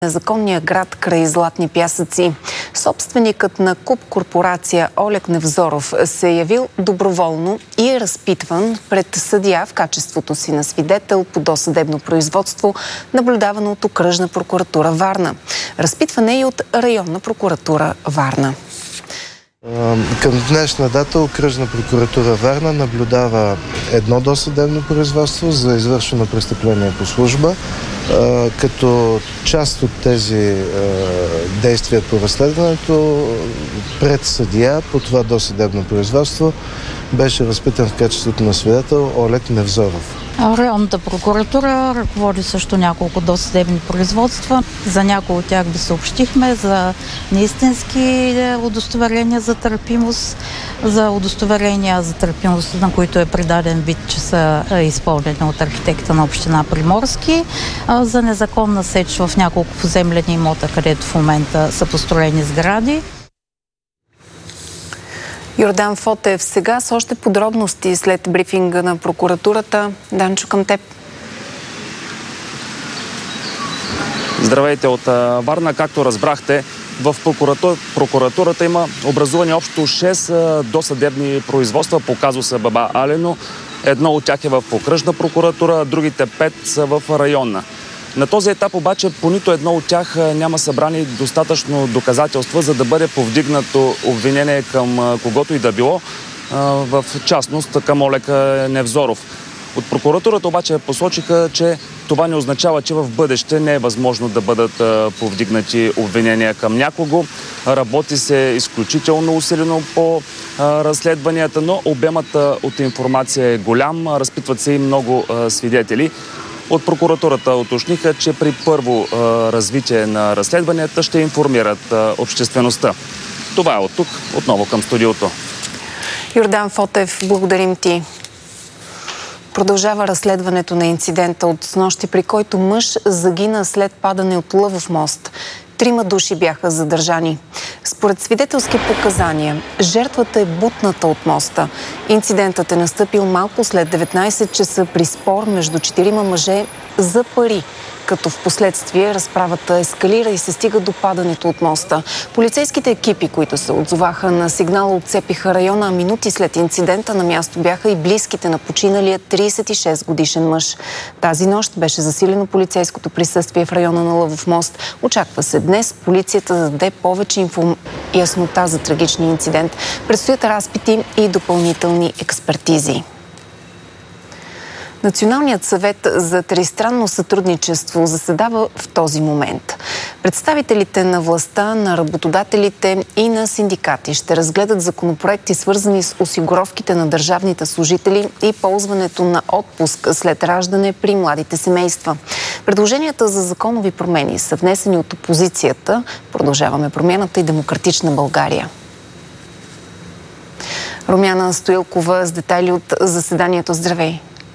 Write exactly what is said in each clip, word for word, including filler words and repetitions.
Незаконния град край Златни пясъци. Собственикът на Куп корпорация Олег Невзоров се е явил доброволно и е разпитван пред съдия в качеството си на свидетел по досъдебно производство, наблюдавано от Окръжна прокуратура Варна. Разпитване и от Районна прокуратура Варна. Към днешна дата Окръжна прокуратура Варна наблюдава едно досъдебно производство за извършено престъпление по служба, като част от тези действия по разследването пред съдия по това досъдебно производство беше разпитан в качеството на свидетел Олег Невзоров. Районната прокуратура ръководи също няколко досъдебни производства. За някои от тях ви съобщихме за неистински удостоверения за търпимост, за удостоверения за търпимост, на които е придаден вид, че са изпълнени от архитекта на община Приморски, за незаконна сеч в няколко поземлени имота, където в момента са построени сгради. Йордан Фотев, сега с още подробности след брифинга на прокуратурата. Данчо, към теб. Здравейте от Варна. Както разбрахте, в прокуратура, прокуратурата има образувани общо шест досъдебни производства по казуса Баба Алено. Едно от тях е в Окръжна прокуратура, другите пет са в Районна. На този етап обаче по нито едно от тях няма събрани достатъчно доказателства, за да бъде повдигнато обвинение към когото и да било, в частност към Олег Невзоров. От прокуратурата обаче посочиха, че това не означава, че в бъдеще не е възможно да бъдат повдигнати обвинения към някого. Работи се изключително усилено по разследванията, но обемът от информация е голям, разпитват се и много свидетели. От прокуратурата уточниха, че при първо а, развитие на разследванията ще информират а, обществеността. Това е от тук, отново към студиото. Йордан Фотев, благодарим ти. Продължава разследването на инцидента от снощи, при който мъж загина след падане от Лъвов мост. Трима души бяха задържани. Според свидетелски показания, жертвата е бутната от моста. Инцидентът е настъпил малко след деветнайсет часа при спор между четирима мъже за пари, като в последствие разправата ескалира и се стига до падането от моста. Полицейските екипи, които се отзоваха на сигнала, отцепиха района, а минути след инцидента на място бяха и близките на починалия трийсет и шест годишен мъж. Тази нощ беше засилено полицейското присъствие в района на Лъвов мост. Очаква се днес полицията да даде повече информация и яснота за трагичния инцидент. Предстоят разпити и допълнителни експертизи. Националният съвет за тристранно сътрудничество заседава в този момент. Представителите на властта, на работодателите и на синдикати ще разгледат законопроекти, свързани с осигуровките на държавните служители и ползването на отпуск след раждане при младите семейства. Предложенията за законови промени са внесени от опозицията. Продължаваме промяната и Демократична България. Румяна Стоилкова с детайли от заседанието. Здравей!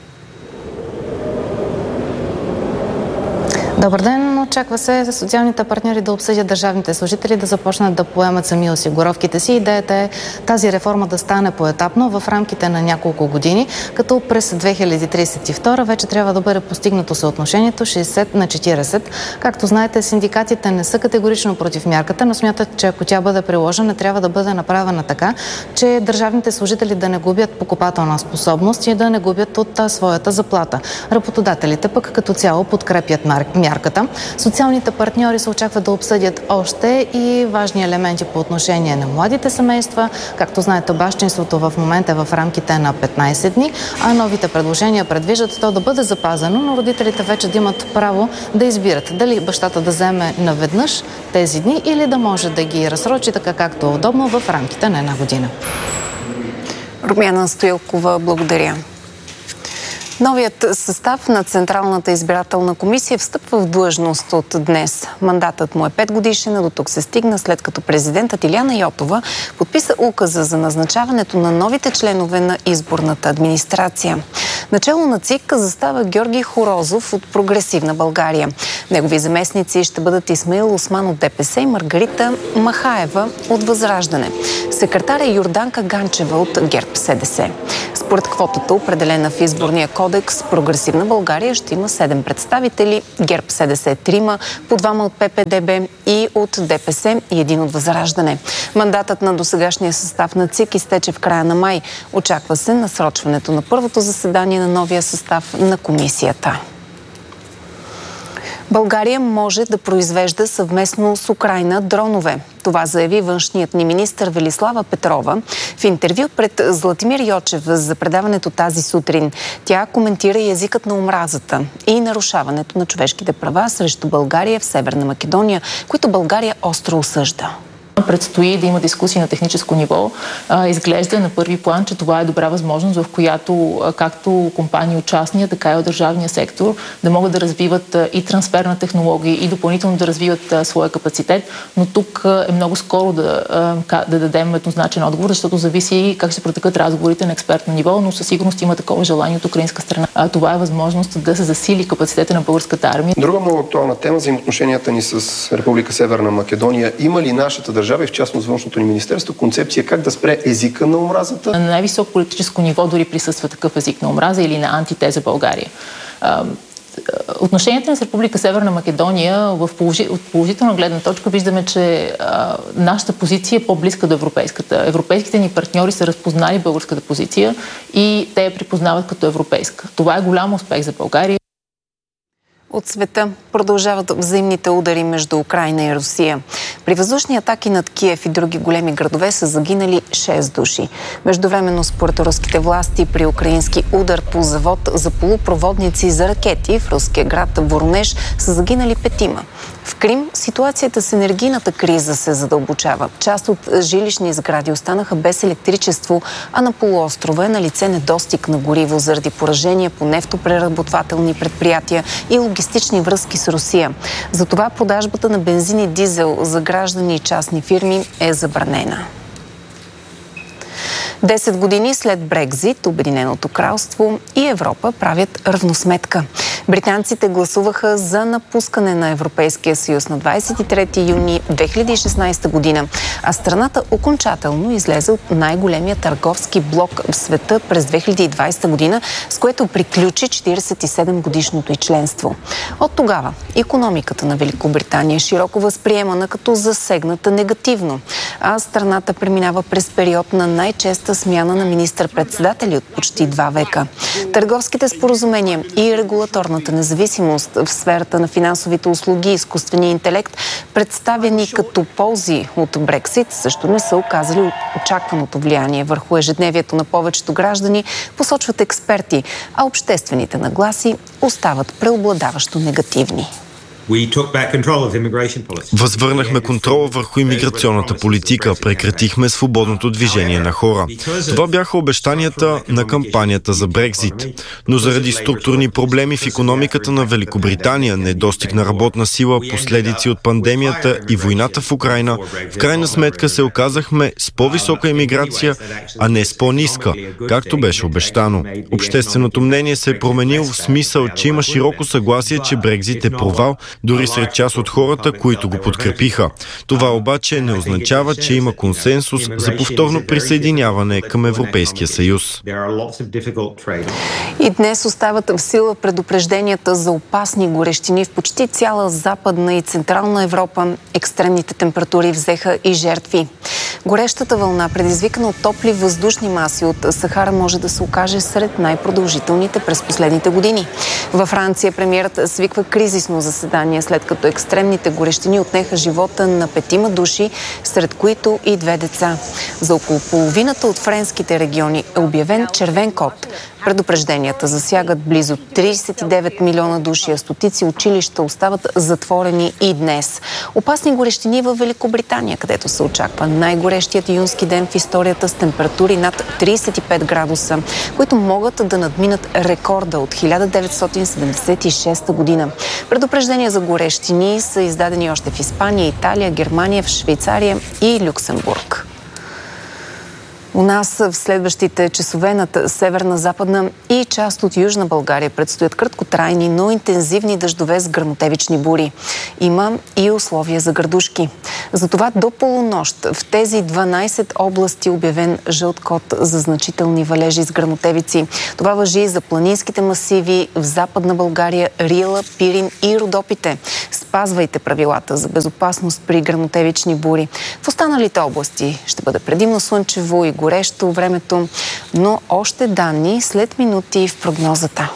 Добър ден! Очаква се социалните партньори да обсъдят държавните служители да започнат да поемат сами осигуровките си. Идеята е тази реформа да стане поетапно в рамките на няколко години, като през две хиляди трийсет и втора вече трябва да бъде постигнато съотношението шейсет на четирийсет. Както знаете, синдикатите не са категорично против мярката, но смятат, че ако тя бъде приложена, трябва да бъде направена така, че държавните служители да не губят покупателна способност и да не губят от своята заплата. Работодателите пък като цяло подкрепят мярката. Социалните партньори се очакват да обсъдят още и важни елементи по отношение на младите семейства. Както знаете, бащинството в момента е в рамките на петнайсет дни, а новите предложения предвиждат то да бъде запазено, но родителите вече да имат право да избират дали бащата да вземе наведнъж тези дни или да може да ги разсрочи така както е удобно в рамките на една година. Румяна Стоилкова, благодаря. Новият състав на Централната избирателна комисия встъпва в длъжност от днес. Мандатът му е пет годишен, а до тук се стигна, след като президентът Илияна Йотова подписа указа за назначаването на новите членове на изборната администрация. Начело на ЦИК застава Георги Хорозов от Прогресивна България. Негови заместници ще бъдат Исмаил Осман от ДПС и Маргарита Махаева от Възраждане. Секретар е Йорданка Ганчева от ГЕРБ СДС. Според квотата, определена в изборния кодекс, Прогресивна България ще има седем представители, ГЕРБ СДС трима, по двама от П П Д Б и от Д П С и един от Възраждане. Мандатът на досегашния състав на ЦИК изтече в края на май. Очаква се насрочването на първото заседание на новия състав на комисията. България може да произвежда съвместно с Украйна дронове. Това заяви външният ни министър Велислава Петрова в интервю пред Златимир Йочев за предаването тази сутрин. Тя коментира и езикът на омразата и нарушаването на човешките права срещу България в Северна Македония, които България остро осъжда. Предстои да има дискусии на техническо ниво. А, изглежда на първи план, че това е добра възможност, в която както компании от частния, така и от държавния сектор да могат да развиват и трансфер на технологии и допълнително да развиват а, своя капацитет. Но тук а, е много скоро да, а, да дадем еднозначен отговор, защото зависи как ще протекат разговорите на експертно ниво, но със сигурност има такова желание от украинска страна. А, това е възможност да се засили капацитета на българската армия. Друга много актуална тема, взаимоотношенията ни с Република Северна Македония. Има ли нашата държава и в частност външното ни министерство концепция как да спре езика на омразата? На най-високо политическо ниво дори присъства такъв език на омраза или на антитеза България. Отношенията ни с Република Северна Македония в положи... от положителна гледна точка виждаме, че а, нашата позиция е по-близка до европейската. Европейските ни партньори са разпознали българската позиция и те я припознават като европейска. Това е голям успех за България. От света продължават взаимните удари между Украйна и Русия. При въздушни атаки над Киев и други големи градове са загинали шест души. Междувременно, според руските власти, при украински удар по завод за полупроводници за ракети в руския град Воронеж са загинали петима. В Крим ситуацията с енергийната криза се задълбочава. Част от жилищни сгради останаха без електричество, а на полуострова е налице недостиг на гориво заради поражения по нефтопреработвателни предприятия и логистични връзки с Русия. Затова продажбата на бензин и дизел за граждани и частни фирми е забранена. Десет години след Брекзит, Обединеното кралство и Европа правят равносметка. Британците гласуваха за напускане на Европейския съюз на двадесет и трети юни две хиляди и шестнадесета година, а страната окончателно излезе от най-големия търговски блок в света през две хиляди и двадесета година, с което приключи четиридесет и седем годишното й членство. От тогава икономиката на Великобритания е широко възприемана като засегната негативно, а страната преминава през период на най-честа смяна на министър-председатели от почти два века. Търговските споразумения и регулаторната независимост в сферата на финансовите услуги и изкуствения интелект, представени като ползи от Брексит, също не са оказали очакваното влияние върху ежедневието на повечето граждани, посочват експерти, а обществените нагласи остават преобладаващо негативни. Възвърнахме контрола върху имиграционната политика, прекратихме свободното движение на хора. Това бяха обещанията на кампанията за Брекзит. Но заради структурни проблеми в икономиката на Великобритания, недостиг на работна сила, последици от пандемията и войната в Украйна, в крайна сметка се оказахме с по-висока имиграция, а не с по-ниска, както беше обещано. Общественото мнение се е променило в смисъл, че има широко съгласие, че Брекзит е провал, дори сред част от хората, които го подкрепиха. Това обаче не означава, че има консенсус за повторно присъединяване към Европейския съюз. И днес остават в сила предупрежденията за опасни горещини в почти цяла Западна и Централна Европа. Екстремните температури взеха и жертви. Горещата вълна, предизвикана от топли въздушни маси от Сахара, може да се окаже сред най-продължителните през последните години. Във Франция премиерът свиква кризисно заседание, след като екстремните горещини отнеха живота на петима души, сред които и две деца. За около половината от френските региони е обявен червен код. Предупрежденията засягат близо тридесет и девет милиона души, а стотици училища остават затворени и днес. Опасни горещини във Великобритания, където се очаква най-горещият юнски ден в историята с температури над тридесет и пет градуса, които могат да надминат рекорда от хиляда деветстотин седемдесет и шеста година. Предупреждения за горещини са издадени още в Испания, Италия, Германия, в Швейцария и Люксембург. У нас в следващите часове над северна, западна и част от южна България предстоят краткотрайни, но интензивни дъждове с гръмотевични бури. Има и условия за градушки. Затова до полунощ в тези дванайсет области обявен жълт код за значителни валежи с гръмотевици. Това важи и за планинските масиви в Западна България, Рила, Пирин и Родопите. Спазвайте правилата за безопасност при гръмотевични бури. В останалите области ще бъде предимно слънчево и горещо времето, но още данни след минути в прогнозата.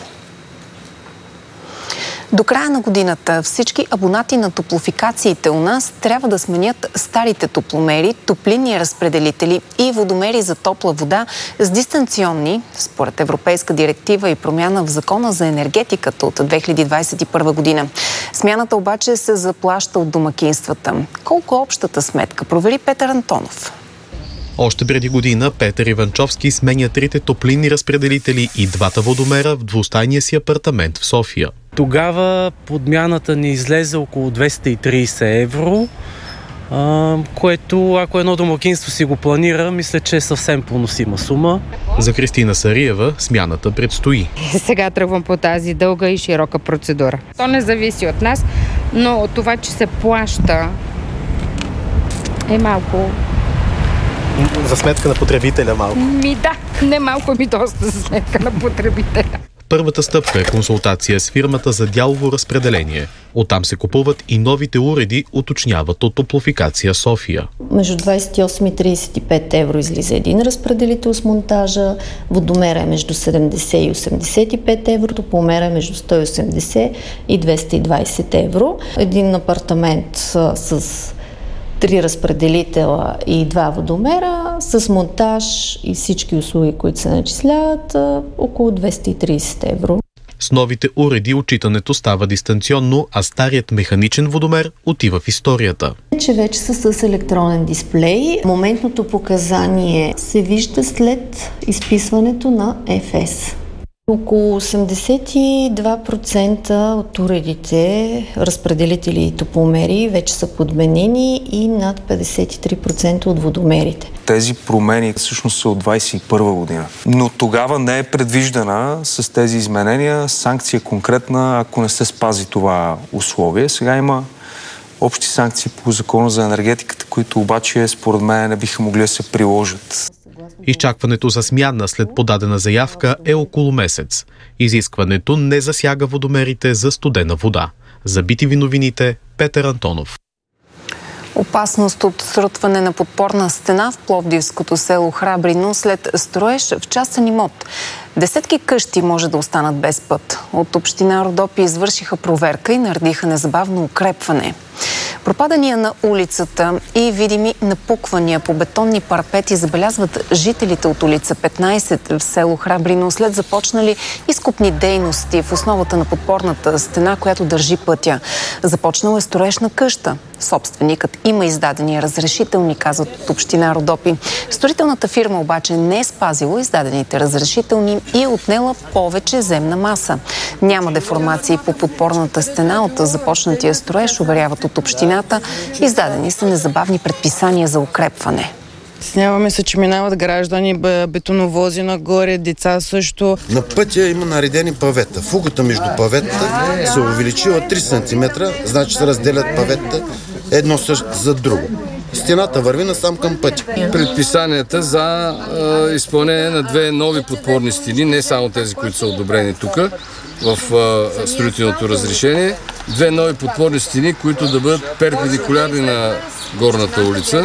До края на годината всички абонати на топлофикациите у нас трябва да сменят старите топломери, топлинни разпределители и водомери за топла вода с дистанционни, според Европейска директива и промяна в Закона за енергетиката от две хиляди двадесет и първа година. Смяната обаче се заплаща от домакинствата. Колко общата сметка? Провери Петър Антонов. Още преди година Петър Иванчовски сменя трите топлинни разпределители и двата водомера в двустайния си апартамент в София. Тогава подмяната ни излезе около двеста и трийсет евро, което ако едно домакинство си го планира, мисля, че е съвсем поносима сума. За Христина Сариева смяната предстои. Сега тръгвам по тази дълга и широка процедура. То не зависи от нас, но от това, че се плаща, е малко... За сметка на потребителя малко. Ми да, не малко, ми доста за сметка на потребителя. Първата стъпка е консултация с фирмата за дялово разпределение. Оттам се купуват и новите уреди, уточняват от Топлофикация София. Между двадесет и осем и тридесет и пет евро излиза един разпределител с монтажа, водомера е между седемдесет и осемдесет и пет евро, топломера е между сто и осемдесет и двеста и двадесет евро. Един апартамент с три разпределителя и два водомера с монтаж и всички услуги, които се начисляват, около двеста и тридесет евро. С новите уреди отчитането става дистанционно, а старият механичен водомер отива в историята. Че вече са с електронен дисплей. Моментното показание се вижда след изписването на Еф Ес. Около осемдесет и два процента от уредите, разпределители и топломери вече са подменени и над петдесет и три процента от водомерите. Тези промени всъщност са от двадесет и първа година. Но тогава не е предвиждана с тези изменения санкция конкретна, ако не се спази това условие. Сега има общи санкции по Закона за енергетиката, които обаче според мен не биха могли да се приложат. Изчакването за смяна след подадена заявка е около месец. Изискването не засяга водомерите за студена вода. За Би Ти Ви новините, Петър Антонов. Опасност от срутване на подпорна стена в пловдивското село Храбрино след строеж в частен имот. Десетки къщи може да останат без път. От община Родопи извършиха проверка и наредиха незабавно укрепване. Пропадания на улицата и видими напуквания по бетонни парапети забелязват жителите от улица петнайсет в село Храбрино след започнали изкопни дейности в основата на подпорната стена, която държи пътя. Започнал е строеж на къща. Собственикът има издадени разрешителни, казват от община Родопи. Строителната фирма обаче не е спазила издадените разрешителни и е отнела повече земна маса. Няма деформации по подпорната стена от започнатия строеж, уверяват от общината. Издадени са незабавни предписания за укрепване. Сняваме се, че минават граждани, бетоновози нагоре, деца също. На пътя има наредени павета. Фугата между паветата се увеличила три сантиметра, значи се разделят паветата едно за друго. Стената върви насам към пътя. Предписанията за е, изпълнение на две нови подпорни стени, не само тези, които са одобрени тук в е, строителното разрешение, две нови подпорни стени, които да бъдат перпендикулярни на горната улица.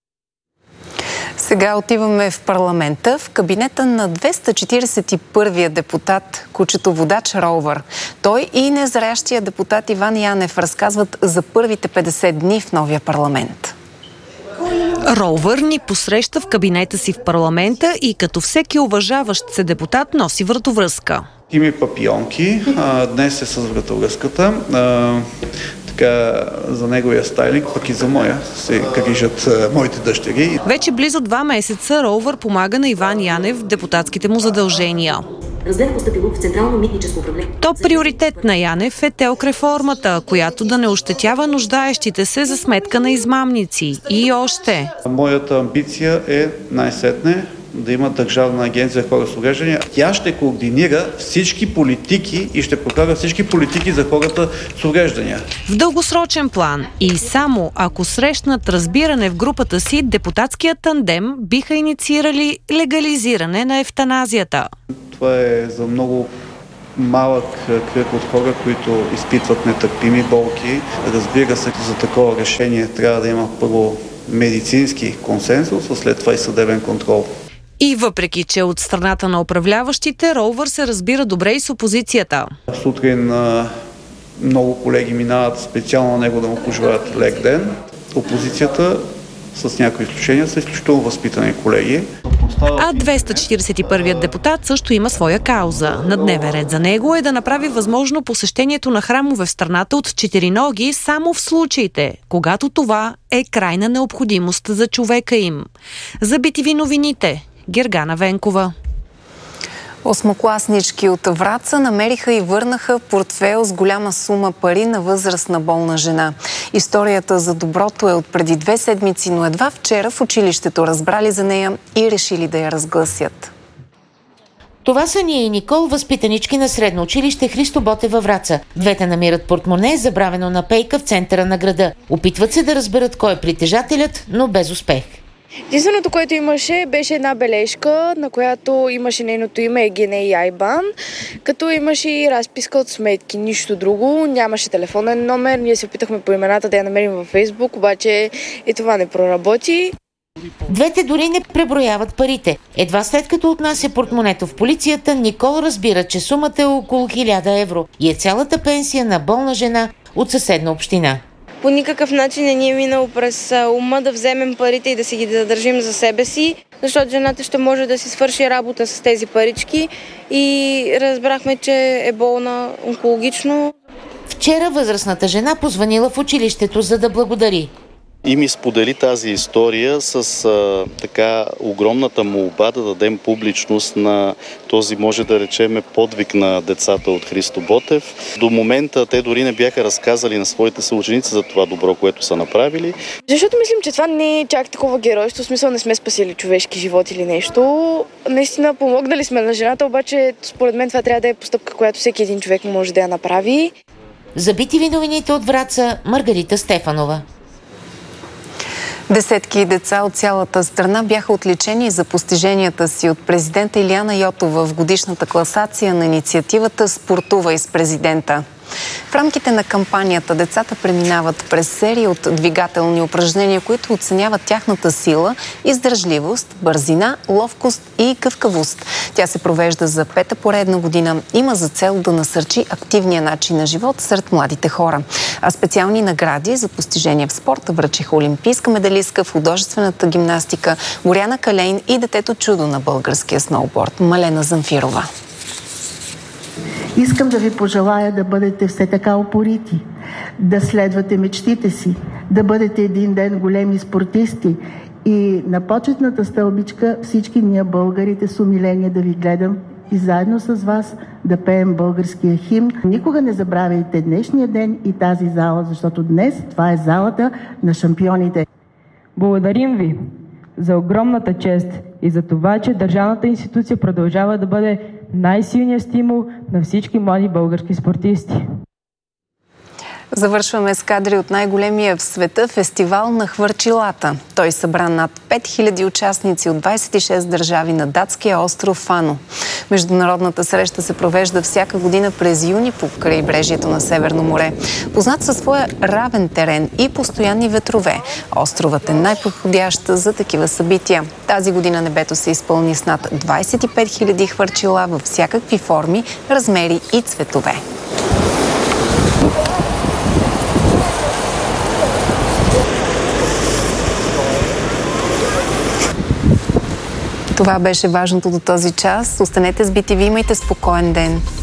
Сега отиваме в парламента, в кабинета на двеста четиридесет и първия депутат, кучето-водач Ровър. Той и незрящия депутат Иван Янев разказват за първите петдесет дни в новия парламент. Ровър ни посреща в кабинета си в парламента и като всеки уважаващ се депутат носи вратовръзка. Ими папионки, днес е с вратовръзката. Така, за неговия стайлинг, пък и за моя се грижат моите дъщери. Вече близо два месеца Ровър помага на Иван Янев в депутатските му задължения. Разгледа постъпило в Централно митническо управление. Топ приоритет на Янев е ТЕЛК реформата, която да не ощетява нуждаещите се за сметка на измамници. И още. Моята амбиция е най-сетне да има Държавна агенция за хора с увреждания. Тя ще координира всички политики и ще прокара всички политики за хората с увреждания. В дългосрочен план и само ако срещнат разбиране в групата си, депутатският тандем биха инициирали легализиране на евтаназията. Това е за много малък кръг от хора, които изпитват нетърпими болки. Разбира се, за такова решение трябва да има първо медицински консенсус, а след това и съдебен контрол. И въпреки, че от страната на управляващите, Ровър се разбира добре и с опозицията. Сутрин много колеги минават специално на него да му пожелаят лек ден. Опозицията, с някои изключения, са изключително възпитани колеги. А двеста четиридесет и първият депутат също има своя кауза. На дневен ред за него е да направи възможно посещението на храмове в страната от четириноги само в случаите, когато това е крайна необходимост за човека им. За би ти ви новините, Гергана Венкова. Осмокласнички от Враца намериха и върнаха портфейл с голяма сума пари на възрастна болна жена. Историята за доброто е от преди две седмици, но едва вчера в училището разбрали за нея и решили да я разгласят. Това са Ния и Никол, възпитанички на средно училище Христо Ботев във Враца. Двете намират портмоне, забравено на пейка в центъра на града. Опитват се да разберат кой е притежателят, но без успех. Единственото, което имаше, беше една бележка, на която имаше нейното име ЕГН и Айбан, като имаше и разписка от сметки, нищо друго, нямаше телефонен номер, ние се опитахме по имената да я намерим във Фейсбук, обаче и това не проработи. Двете дори не преброяват парите. Едва след като отнася портмонето в полицията, Никол разбира, че сумата е около хиляда евро и е цялата пенсия на болна жена от съседна община. По никакъв начин не ни е минало през ума да вземем парите и да си ги задържим за себе си, защото жената ще може да си свърши работа с тези парички и разбрахме, че е болна онкологично. Вчера възрастната жена позванила в училището, за да благодари. И ми сподели тази история с а, така огромната молба да дадем публичност на този, може да речеме, подвиг на децата от Христо Ботев. До момента те дори не бяха разказали на своите съученици за това добро, което са направили. Защото мислим, че това не е чак такова геройство, в смисъл не сме спасили човешки живот или нещо. Наистина помогнали сме на жената, обаче според мен това трябва да е постъпка, която всеки един човек може да я направи. За би ти ви новините от Враца, Маргарита Стефанова. Десетки деца от цялата страна бяха отличени за постиженията си от президента Илияна Йотова в годишната класация на инициативата "Спортувай с президента". В рамките на кампанията децата преминават през серия от двигателни упражнения, които оценяват тяхната сила, издръжливост, бързина, ловкост и гъвкавост. Тя се провежда за пета поредна година. Има за цел да насърчи активния начин на живот сред младите хора. А специални награди за постижения в спорта връчиха олимпийска медалистка в художествената гимнастика Боряна Калейн и детето чудо на българския сноуборд Малена Замфирова. Искам да ви пожелая да бъдете все така упорити, да следвате мечтите си, да бъдете един ден големи спортисти и на почетната стълбичка всички ние българите с умиление да ви гледам и заедно с вас да пеем българския химн. Никога не забравяйте днешния ден и тази зала, защото днес това е залата на шампионите. Благодарим ви за огромната чест и за това, че държавната институция продължава да бъде най-силният стимул на всички млади български спортисти. Завършваме с кадри от най-големия в света фестивал на хвърчилата. Той събра над пет хиляди участници от двадесет и шест държави на датския остров Фано. Международната среща се провежда всяка година през юни по крайбрежието на Северно море. Познат със своя равен терен и постоянни ветрове, островът е най-подходящ за такива събития. Тази година небето се изпълни с над двадесет и пет хиляди хвърчила във всякакви форми, размери и цветове. Това беше важното до този час. Останете с би ти ви, имайте спокоен ден.